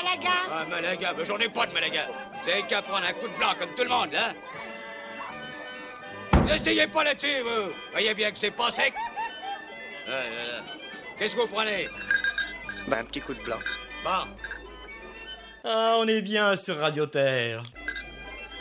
Malaga. Ah, Malaga, ben, j'en ai pas de Malaga. Vous avez qu'à prendre un coup de blanc comme tout le monde, hein. N'essayez pas là-dessus, vous. Voyez bien que c'est pas sec. Qu'est-ce que vous prenez? Bah, un petit coup de blanc. Bon. Ah, on est bien sur Radio Terre.